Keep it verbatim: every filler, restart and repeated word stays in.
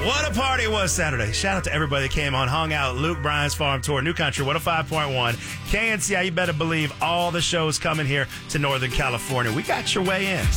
What a party it was Saturday. Shout out to everybody that came on, hung out, Luke Bryan's Farm Tour, New Country one oh five point one. K N C I, you better believe all the shows coming here to Northern California. We got your way in.